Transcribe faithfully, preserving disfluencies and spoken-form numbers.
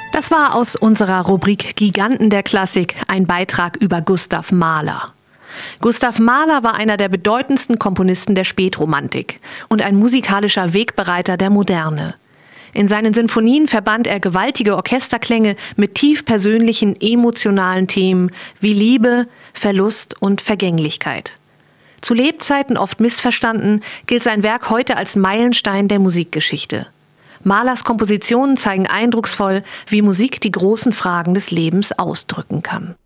Das war aus unserer Rubrik Giganten der Klassik ein Beitrag über Gustav Mahler. Gustav Mahler war einer der bedeutendsten Komponisten der Spätromantik und ein musikalischer Wegbereiter der Moderne. In seinen Sinfonien verband er gewaltige Orchesterklänge mit tief persönlichen, emotionalen Themen wie Liebe, Verlust und Vergänglichkeit. Zu Lebzeiten oft missverstanden, gilt sein Werk heute als Meilenstein der Musikgeschichte. Mahlers Kompositionen zeigen eindrucksvoll, wie Musik die großen Fragen des Lebens ausdrücken kann.